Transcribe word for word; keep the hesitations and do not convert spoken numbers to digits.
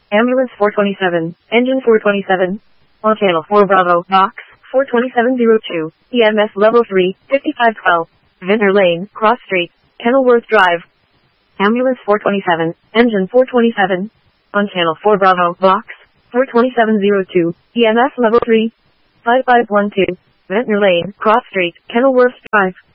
Ambulance four twenty-seven, Engine four twenty-seven. On Channel four Bravo, Box four twenty-seven oh two, E M S Level three, fifty-five twelve, Vintner Lane, Cross Street, Kenilworth Drive. Ambulance four twenty-seven, Engine four twenty-seven. On Channel four Bravo, Box four twenty-seven oh two, E M S Level three, five five one two, Vintner Lane, Cross Street, Kenilworth Drive.